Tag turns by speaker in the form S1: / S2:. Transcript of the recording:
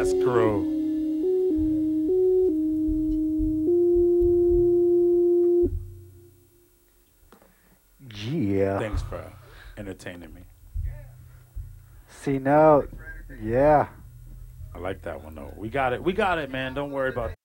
S1: Escrow.
S2: Yeah.
S1: Thanks for entertaining me.
S2: C note. Yeah.
S1: I like that one though. We got it. We got it, man. Don't worry about